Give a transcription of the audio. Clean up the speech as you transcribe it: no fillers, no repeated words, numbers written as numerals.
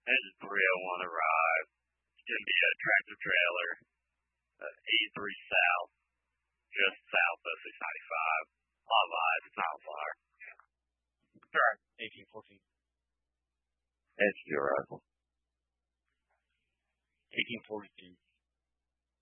Engine 301 arrived. It's going to be a tractor trailer, 83 South, just south of 695. A lot of eyes. It's not on fire. Correct. 1814. HG rifle. 1842.